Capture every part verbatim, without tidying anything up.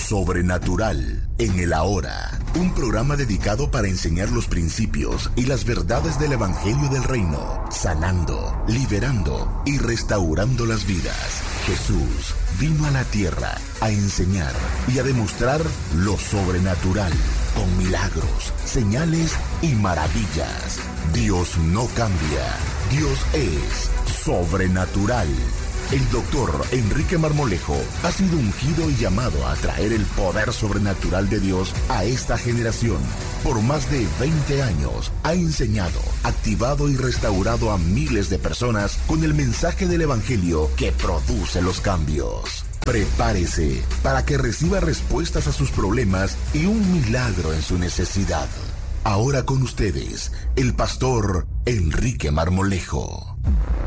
sobrenatural en el ahora. Un programa dedicado para enseñar los principios y las verdades del Evangelio del Reino, sanando, liberando y restaurando las vidas. Jesús vino a la tierra a enseñar y a demostrar lo sobrenatural con milagros, señales y maravillas. Dios no cambia. Dios es sobrenatural. El doctor Enrique Marmolejo ha sido ungido y llamado a traer el poder sobrenatural de Dios a esta generación. Por más de veinte años ha enseñado, activado y restaurado a miles de personas con el mensaje del Evangelio que produce los cambios. Prepárese para que reciba respuestas a sus problemas y un milagro en su necesidad. Ahora con ustedes, el pastor Enrique Marmolejo.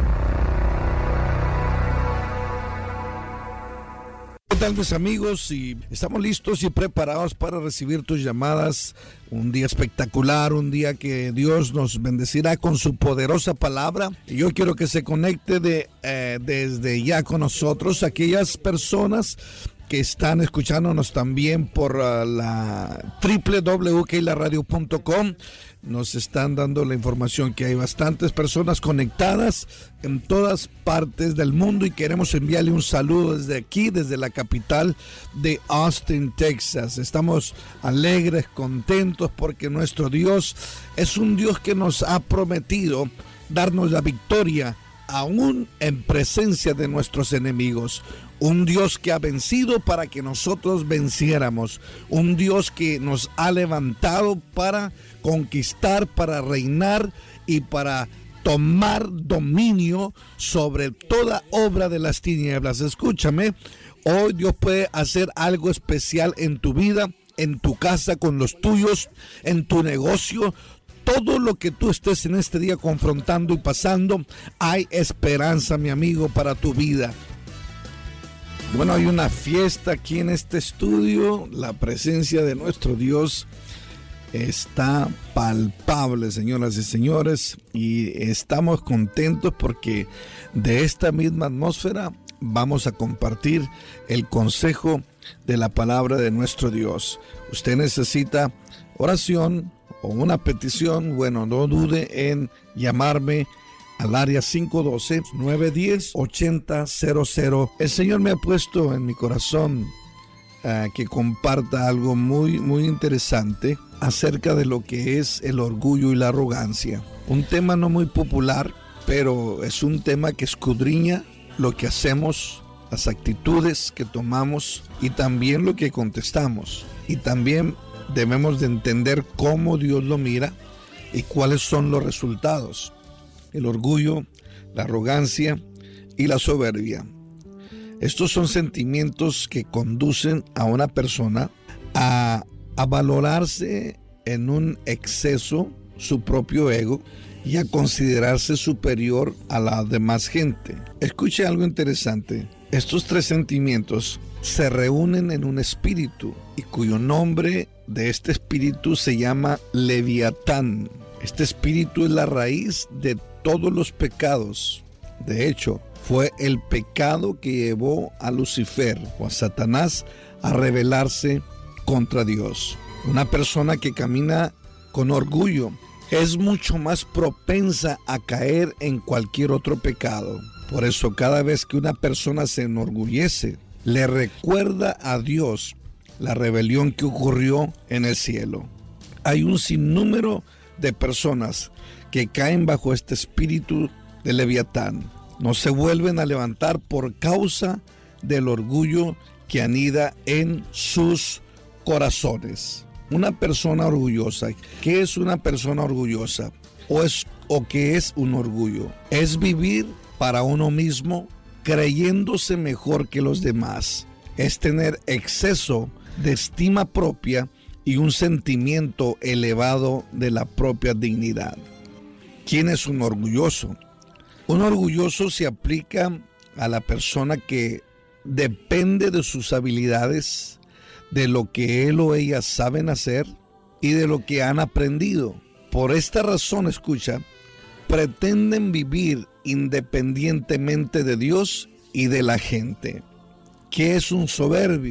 ¿Qué tal, mis amigos? Y estamos listos y preparados para recibir tus llamadas. Un día espectacular, un día que Dios nos bendecirá con su poderosa palabra. Y yo quiero que se conecte de, eh, desde ya con nosotros aquellas personas que están escuchándonos también por uh, la doble u doble u doble u punto keila radio punto com. Nos están dando la información que hay bastantes personas conectadas en todas partes del mundo y queremos enviarle un saludo desde aquí, desde la capital de Austin, Texas. Estamos alegres, contentos porque nuestro Dios es un Dios que nos ha prometido darnos la victoria aún en presencia de nuestros enemigos. Un Dios que ha vencido para que nosotros venciéramos. Un Dios que nos ha levantado para conquistar, para reinar y para tomar dominio sobre toda obra de las tinieblas. Escúchame, hoy Dios puede hacer algo especial en tu vida, en tu casa, con los tuyos, en tu negocio. Todo lo que tú estés en este día confrontando y pasando, hay esperanza, mi amigo, para tu vida. Bueno, hay una fiesta aquí en este estudio. La presencia de nuestro Dios está palpable, señoras y señores, y estamos contentos porque de esta misma atmósfera vamos a compartir el consejo de la palabra de nuestro Dios. Usted necesita oración o una petición, bueno, no dude en llamarme al área cinco uno dos, nueve uno cero, ocho cero cero cero. El Señor me ha puesto en mi corazón uh, que comparta algo muy, muy interesante acerca de lo que es el orgullo y la arrogancia. Un tema no muy popular, pero es un tema que escudriña lo que hacemos, las actitudes que tomamos y también lo que contestamos. Y también debemos de entender cómo Dios lo mira y cuáles son los resultados. El orgullo, la arrogancia y la soberbia. Estos son sentimientos que conducen a una persona a, a valorarse en un exceso su propio ego y a considerarse superior a la demás gente. Escuche algo interesante. Estos tres sentimientos se reúnen en un espíritu y cuyo nombre de este espíritu se llama Leviatán. Este espíritu es la raíz de todos los pecados. De hecho, fue el pecado que llevó a Lucifer o a Satanás a rebelarse contra Dios. Una persona que camina con orgullo es mucho más propensa a caer en cualquier otro pecado. Por eso, cada vez que una persona se enorgullece, le recuerda a Dios la rebelión que ocurrió en el cielo. Hay un sinnúmero de personas que caen bajo este espíritu de Leviatán. No se vuelven a levantar por causa del orgullo que anida en sus corazones. Una persona orgullosa. ¿Qué es una persona orgullosa? ¿O, es, o qué es un orgullo? Es vivir para uno mismo creyéndose mejor que los demás. Es tener exceso de estima propia y un sentimiento elevado de la propia dignidad. ¿Quién es un orgulloso? Un orgulloso se aplica a la persona que depende de sus habilidades, de lo que él o ella saben hacer y de lo que han aprendido. Por esta razón, escucha, pretenden vivir independientemente de Dios y de la gente. ¿Qué es un soberbio?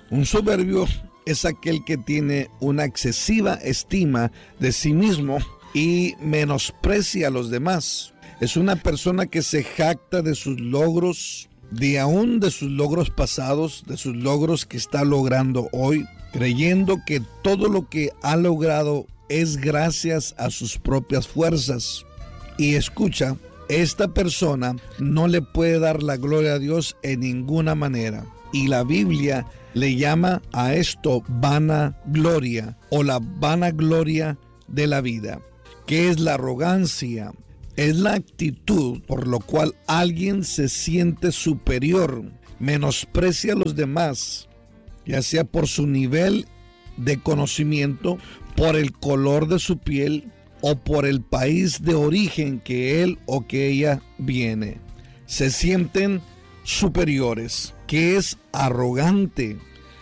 Un soberbio es aquel que tiene una excesiva estima de sí mismo y menosprecia a los demás. Es una persona que se jacta de sus logros, de aún de sus logros pasados, de sus logros que está logrando hoy, creyendo que todo lo que ha logrado es gracias a sus propias fuerzas. Y escucha, esta persona no le puede dar la gloria a Dios en ninguna manera. Y la Biblia le llama a esto vanagloria o la vanagloria de la vida. ¿Qué es la arrogancia? Es la actitud por lo cual alguien se siente superior, menosprecia a los demás, ya sea por su nivel de conocimiento, por el color de su piel o por el país de origen que él o que ella viene. Se sienten superiores. ¿Qué es arrogante?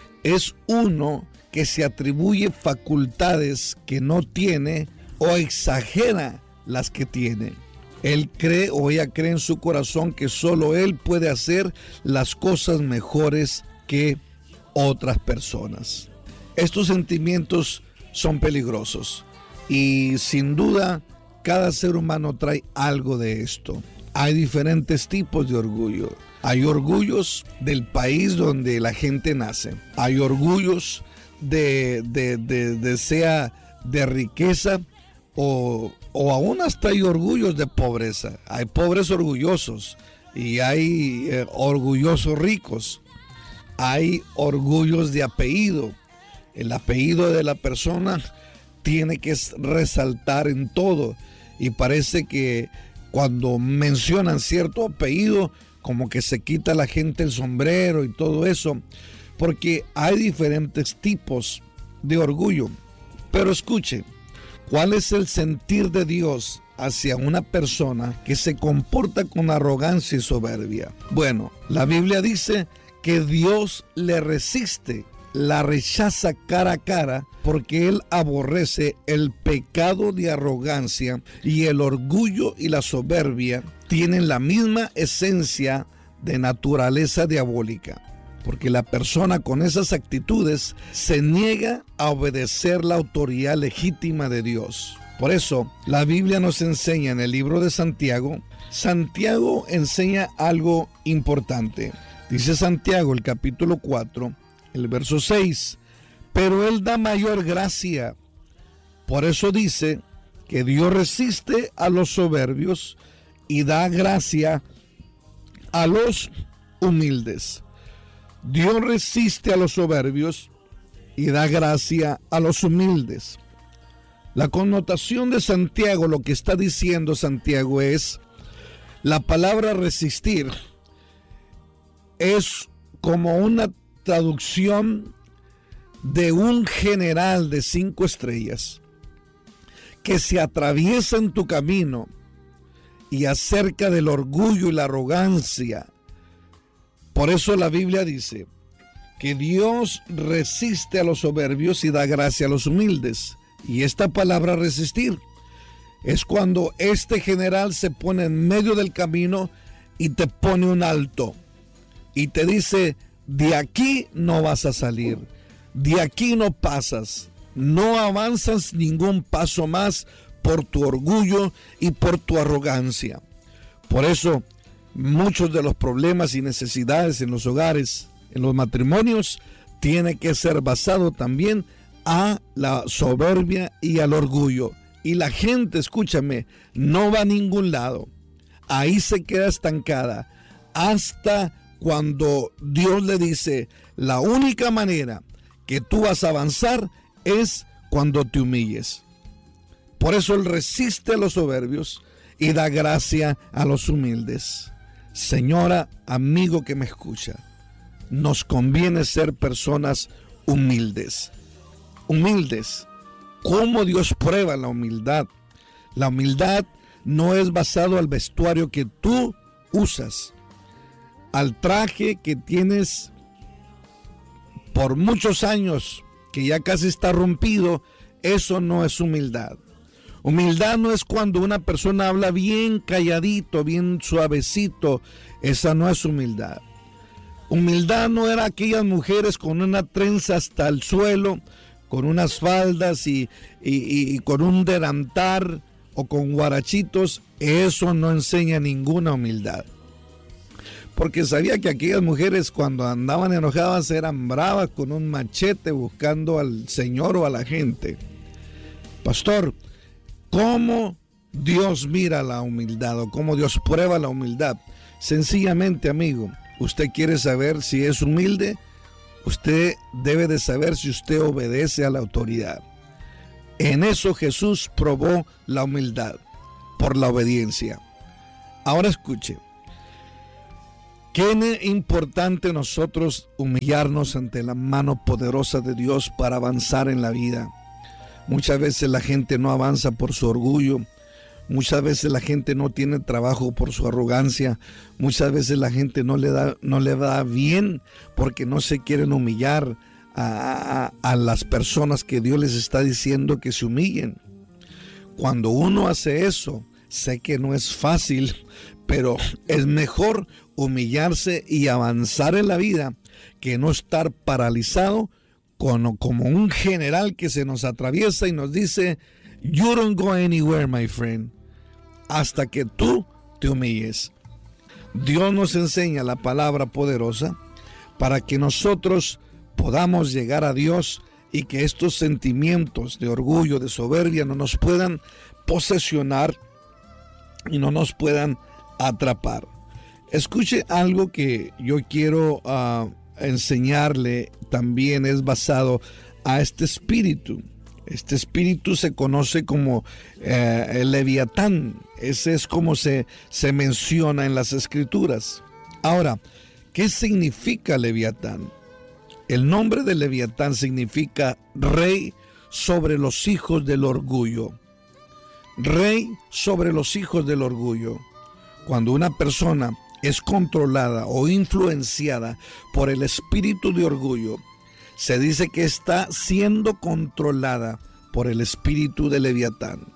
Es uno que se atribuye facultades que no tiene o exagera las que tiene. Él cree o ella cree en su corazón que solo él puede hacer las cosas mejores que otras personas. Estos sentimientos son peligrosos y sin duda cada ser humano trae algo de esto. Hay diferentes tipos de orgullo. Hay orgullos del país donde la gente nace. Hay orgullos de, de, de, de sea de riqueza o, o aún hasta hay orgullos de pobreza. Hay pobres orgullosos y hay eh, orgullosos ricos. Hay orgullos de apellido. El apellido de la persona tiene que resaltar en todo y parece que cuando mencionan cierto apellido como que se quita la gente el sombrero y todo eso, porque hay diferentes tipos de orgullo. Pero escuche, ¿cuál es el sentir de Dios hacia una persona que se comporta con arrogancia y soberbia? Bueno, la Biblia dice que Dios le resiste, la rechaza cara a cara, porque Él aborrece el pecado de arrogancia y el orgullo y la soberbia tienen la misma esencia de naturaleza diabólica, porque la persona con esas actitudes se niega a obedecer la autoridad legítima de Dios. Por eso, la Biblia nos enseña en el libro de Santiago, Santiago enseña algo importante. Dice Santiago, el capítulo cuatro, el verso seis, pero Él da mayor gracia. Por eso dice que Dios resiste a los soberbios y da gracia a los humildes. Dios resiste a los soberbios y da gracia a los humildes. La connotación de Santiago, lo que está diciendo Santiago es, la palabra resistir es como una traducción de un general de cinco estrellas que se atraviesa en tu camino y acerca del orgullo y la arrogancia. Por eso la Biblia dice que Dios resiste a los soberbios y da gracia a los humildes. Y esta palabra resistir es cuando este general se pone en medio del camino y te pone un alto y te dice, de aquí no vas a salir, de aquí no pasas, no avanzas ningún paso más por tu orgullo y por tu arrogancia. Por eso muchos de los problemas y necesidades en los hogares, en los matrimonios, tiene que ser basado también a la soberbia y al orgullo. Y la gente, escúchame, no va a ningún lado. Ahí se queda estancada hasta cuando Dios le dice, la única manera que tú vas a avanzar es cuando te humilles. Por eso Él resiste a los soberbios y da gracia a los humildes. Señora, amigo que me escucha, nos conviene ser personas humildes. Humildes. ¿Cómo Dios prueba la humildad? La humildad no es basado al vestuario que tú usas, al traje que tienes por muchos años, que ya casi está rompido. Eso no es humildad. Humildad no es cuando una persona habla bien calladito, bien suavecito. Esa no es humildad. Humildad no era aquellas mujeres con una trenza hasta el suelo, con unas faldas y, y, y con un delantal o con guarachitos. Eso no enseña ninguna humildad. Porque sabía que aquellas mujeres cuando andaban enojadas eran bravas con un machete buscando al Señor o a la gente. Pastor, ¿cómo Dios mira la humildad o cómo Dios prueba la humildad? Sencillamente, amigo, usted quiere saber si es humilde, usted debe de saber si usted obedece a la autoridad. En eso Jesús probó la humildad, por la obediencia. Ahora escuche, qué importante nosotros humillarnos ante la mano poderosa de Dios para avanzar en la vida. Muchas veces la gente no avanza por su orgullo. Muchas veces la gente no tiene trabajo por su arrogancia. Muchas veces la gente no le da, no le da bien porque no se quieren humillar a, a, a las personas que Dios les está diciendo que se humillen. Cuando uno hace eso, sé que no es fácil, pero es mejor humillarse y avanzar en la vida que no estar paralizado como, como un general que se nos atraviesa y nos dice: You don't go anywhere, my friend, hasta que tú te humilles. Dios nos enseña la palabra poderosa para que nosotros podamos llegar a Dios y que estos sentimientos de orgullo, de soberbia no nos puedan posesionar y no nos puedan atrapar. Escuche algo que yo quiero uh, enseñarle, también es basado a este espíritu. Este espíritu se conoce como eh, el Leviatán. Ese es como se, se menciona en las escrituras. Ahora, ¿qué significa Leviatán? El nombre de Leviatán significa rey sobre los hijos del orgullo. Rey sobre los hijos del orgullo. Cuando una persona es controlada o influenciada por el espíritu de orgullo, se dice que está siendo controlada por el espíritu de Leviatán.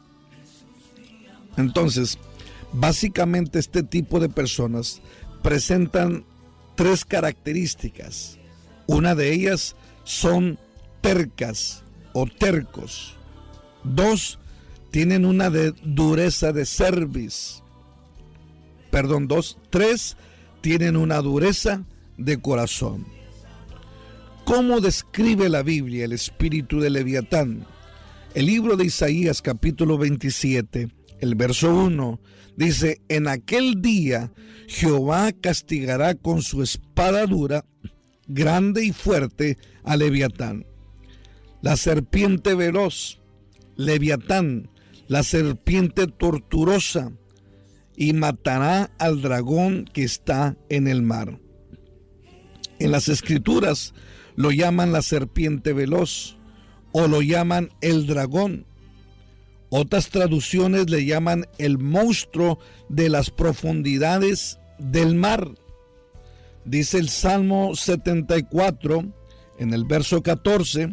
Entonces, básicamente este tipo de personas presentan tres características. Una de ellas son tercas o tercos. Dos, tienen una de dureza de cerviz. Perdón, dos. Tres, tienen una dureza de corazón. ¿Cómo describe la Biblia el espíritu de Leviatán? El libro de Isaías, capítulo veintisiete, el verso uno, dice: En aquel día Jehová castigará con su espada dura, grande y fuerte, a Leviatán, la serpiente veloz, Leviatán, la serpiente torturosa, y matará al dragón que está en el mar. En las escrituras lo llaman la serpiente veloz o lo llaman el dragón. Otras traducciones le llaman el monstruo de las profundidades del mar. Dice el Salmo setenta y cuatro, en el verso catorce: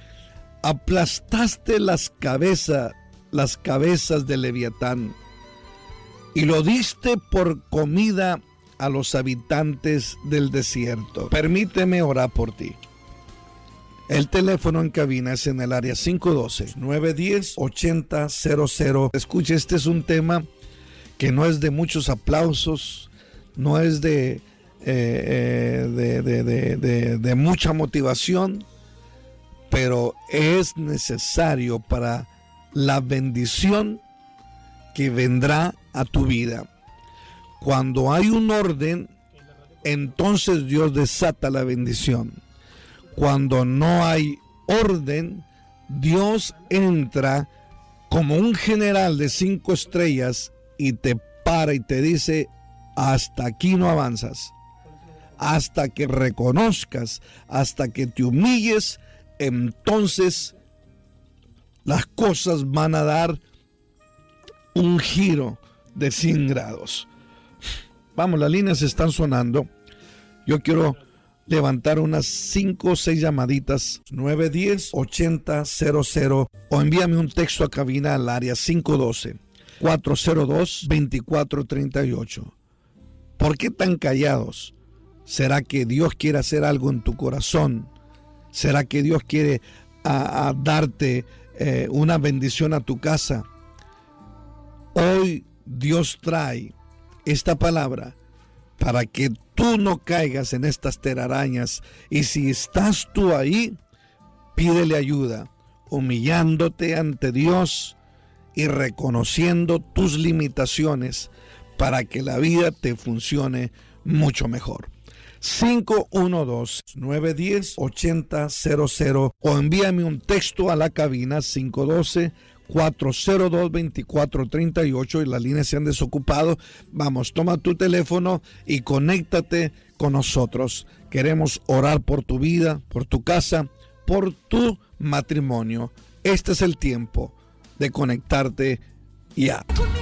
aplastaste las cabezas, las cabezas de Leviatán, y lo diste por comida a los habitantes del desierto. Permíteme orar por ti. El teléfono en cabina es en el área cinco uno dos, nueve uno cero, ocho cero cero cero. Escuche, este es un tema que no es de muchos aplausos, no es de, eh, de, de, de, de, de mucha motivación, pero es necesario para la bendición que vendrá a tu vida. Cuando hay un orden, entonces Dios desata la bendición. Cuando no hay orden, Dios entra como un general de cinco estrellas y te para y te dice: hasta aquí no avanzas. Hasta que reconozcas, hasta que te humilles, entonces las cosas van a dar un giro de cien grados. Vamos, las líneas están sonando. Yo quiero levantar unas cinco o seis llamaditas. Nueve uno cero, ocho cero cero cero, o envíame un texto a cabina al área cinco uno dos, cuatro cero dos, dos cuatro tres ocho. ¿Por qué tan callados? ¿Será que Dios quiere hacer algo en tu corazón? ¿Será que Dios quiere a, a darte eh, una bendición a tu casa? Hoy Dios trae esta palabra para que tú no caigas en estas telarañas. Y si estás tú ahí, pídele ayuda, humillándote ante Dios y reconociendo tus limitaciones para que la vida te funcione mucho mejor. cinco uno dos, nueve uno cero, ocho cero cero cero o envíame un texto a la cabina cinco uno dos, cuatro cero dos, dos cuatro tres ocho y las líneas se han desocupado. Vamos, toma tu teléfono y conéctate con nosotros. Queremos orar por tu vida, por tu casa, por tu matrimonio. Este es el tiempo de conectarte ya.